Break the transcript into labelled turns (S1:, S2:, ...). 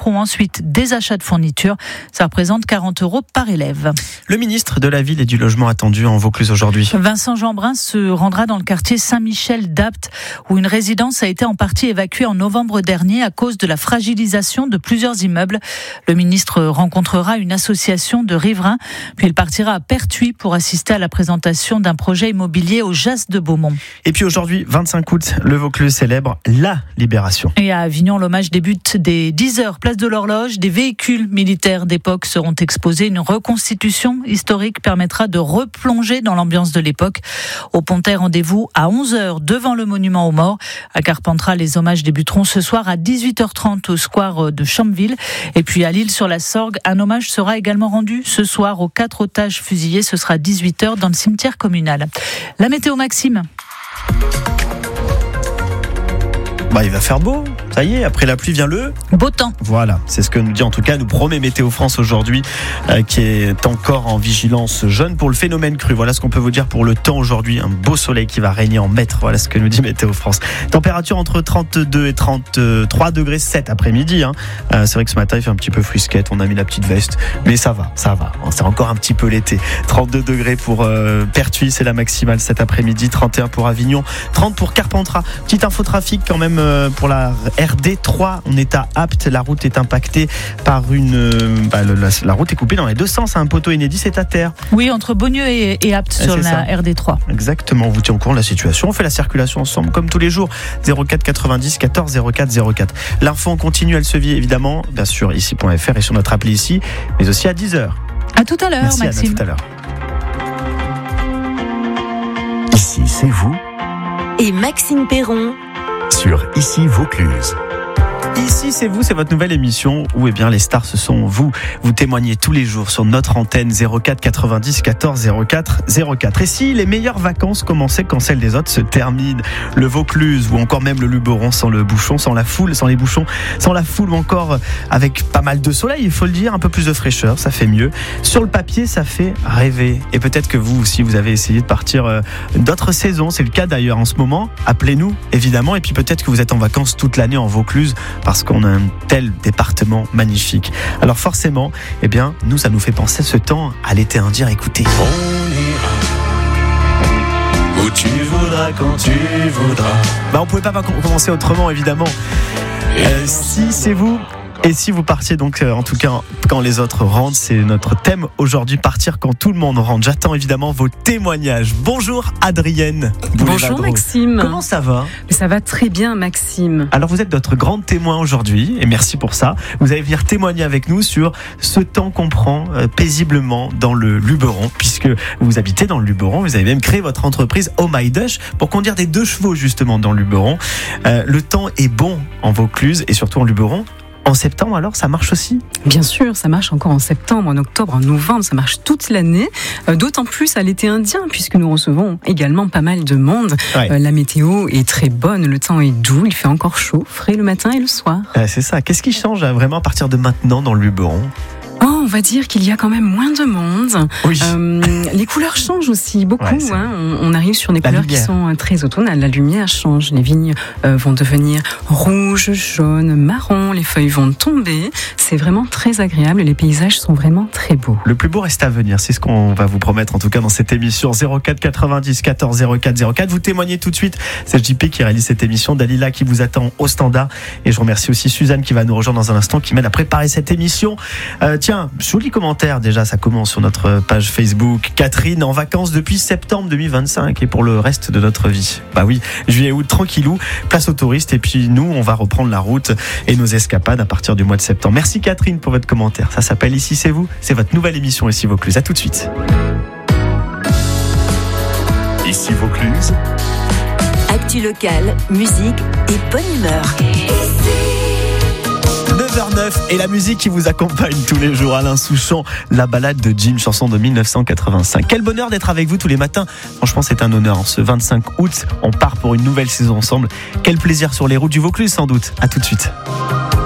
S1: paieront ensuite des achats de fournitures. Ça représente 40 € par élève.
S2: Le ministre de la Ville et du Logement attendu en Vaucluse aujourd'hui.
S1: Vincent Jeanbrun se rendra dans le quartier Saint-Michel d'Apt, où une résidence a été en partie évacuée en novembre dernier à cause de la fragilisation de plusieurs immeubles. Le ministre rencontrera une association de riverains, puis il partira à Pertuis pour assister à la présentation d'un projet immobilier au Jas de Beaumont.
S2: Et puis aujourd'hui, 25 août, le Vaucluse célèbre la Libération.
S1: Et à Avignon, l'hommage débute dès 10h, place de l'Horloge. Des véhicules militaires d'époque seront exposés. Une reconstitution historique permettra de replonger dans l'ambiance de l'époque. Au Pontet, rendez-vous à 11h devant le monument aux morts. À Carpentras, les hommages débuteront ce soir à 18h30 au square de Champville. Et puis à L'Isle-sur-la-Sorgue, un hommage sera également rendu ce soir aux 4 otages fusillés. Ce sera 18h dans le cimetière communal. La météo, Maxime.
S2: Il va faire beau, ça y est, après la pluie vient le
S1: beau temps.
S2: Voilà, c'est ce que nous dit en tout cas, nous promet Météo France aujourd'hui, qui est encore en vigilance jaune pour le phénomène crue. Voilà ce qu'on peut vous dire pour le temps aujourd'hui, un beau soleil qui va régner en maître, voilà ce que nous dit Météo France. Température entre 32 et 33 degrés cet après-midi. C'est vrai que ce matin il fait un petit peu frisquette, on a mis la petite veste, mais ça va, c'est encore un petit peu l'été. 32 degrés pour Pertuis, c'est la maximale cet après-midi, 31 pour Avignon, 30 pour Carpentras. Petite info trafic quand même pour la RD3, on est à Apt, la route est impactée par la route est coupée dans les deux sens, un poteau inédit, c'est à terre.
S1: Oui, entre Beaugneux et Apt sur la RD3.
S2: Exactement, on vous tient au courant de la situation, on fait la circulation ensemble comme tous les jours. 04 90 14 04 04. L'info en continue, elle se vit évidemment, bien sûr, ici.fr et sur notre appli ici, mais aussi à 10h.
S1: À tout à l'heure,
S2: merci,
S1: Maxime.
S2: Anne, à tout à l'heure.
S3: Ici, c'est vous.
S4: Et Maxime Perron.
S3: Sur Ici Vaucluse.
S2: Ici, c'est vous, c'est votre nouvelle émission où les stars, ce sont vous. Vous témoignez tous les jours sur notre antenne 04 90 14 04 04. Et si les meilleures vacances commençaient quand celles des autres se terminent, le Vaucluse ou encore même le Luberon sans le bouchon, sans la foule, sans les bouchons, sans la foule ou encore avec pas mal de soleil, il faut le dire, un peu plus de fraîcheur, ça fait mieux. Sur le papier, ça fait rêver. Et peut-être que vous aussi, vous avez essayé de partir d'autres saisons. C'est le cas d'ailleurs en ce moment. Appelez-nous, évidemment. Et puis peut-être que vous êtes en vacances toute l'année en Vaucluse parce qu'on a un tel département magnifique. Alors forcément, nous, ça nous fait penser ce temps à l'été indien. Écoutez.
S5: On ira où tu voudras, quand tu voudras.
S2: On pouvait pas commencer autrement, évidemment. Si c'est vous. Et si vous partiez donc, en tout cas, quand les autres rentrent, c'est notre thème aujourd'hui, partir quand tout le monde rentre. J'attends évidemment vos témoignages. Bonjour Adrienne.
S6: Bonjour Maxime.
S2: Comment ça va ?
S6: Ça va très bien Maxime.
S2: Alors vous êtes notre grande témoin aujourd'hui et merci pour ça. Vous allez venir témoigner avec nous sur ce temps qu'on prend paisiblement dans le Luberon, puisque vous habitez dans le Luberon, vous avez même créé votre entreprise Oh My Dush pour conduire des 2 chevaux justement dans le Luberon. Le temps est bon en Vaucluse et surtout en Luberon. En septembre, alors, ça marche aussi ?
S6: Bien sûr, ça marche encore en septembre, en octobre, en novembre, ça marche toute l'année. D'autant plus à l'été indien, puisque nous recevons également pas mal de monde.
S2: Ouais.
S6: La météo est très bonne, le temps est doux, il fait encore chaud, frais le matin et le soir.
S2: C'est ça. Qu'est-ce qui change vraiment à partir de maintenant dans le Luberon ?
S6: On va dire qu'il y a quand même moins de monde.
S2: Oui.
S6: Les couleurs changent aussi beaucoup.
S2: Ouais,
S6: on arrive sur des couleurs qui sont très automnales. La lumière change. Les vignes vont devenir rouges, jaunes, marrons. Les feuilles vont tomber. C'est vraiment très agréable et les paysages sont vraiment très beaux.
S2: Le plus beau reste à venir. C'est ce qu'on va vous promettre en tout cas dans cette émission. 04 90 14 04 04. Vous témoignez tout de suite. C'est JP qui réalise cette émission. Dalila qui vous attend au standard. Et je remercie aussi Suzanne qui va nous rejoindre dans un instant, qui m'aide à préparer cette émission. Tiens, joli commentaire déjà, ça commence sur notre page Facebook. Catherine en vacances depuis septembre 2025 et pour le reste de notre vie. Oui, juillet, août, tranquillou, place aux touristes et puis nous, on va reprendre la route et nos escapades à partir du mois de septembre. Merci Catherine pour votre commentaire. Ça s'appelle Ici c'est vous, c'est votre nouvelle émission Ici Vaucluse. À tout de suite.
S3: Ici Vaucluse.
S4: Actu locale, musique et bonne humeur.
S2: 9h09 et la musique qui vous accompagne tous les jours. Alain Souchon, La balade de Jim, chanson de 1985. Quel bonheur d'être avec vous tous les matins. Franchement, c'est un honneur. Ce 25 août, on part pour une nouvelle saison ensemble. Quel plaisir sur les routes du Vaucluse sans doute. À tout de suite.